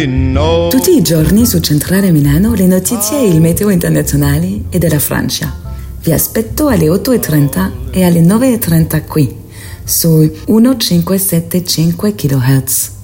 know. Tutti i giorni su Centrale Milano le notizie e il meteo internazionali e della Francia. Vi aspetto alle 8:30 e alle 9:30 qui, su 1575 kHz.